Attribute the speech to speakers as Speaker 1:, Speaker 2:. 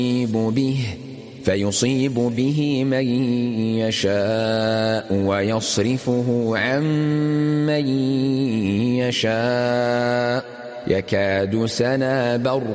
Speaker 1: فيصيب به من يشاء ويصرفه عن من يشاء يكاد سنا برقه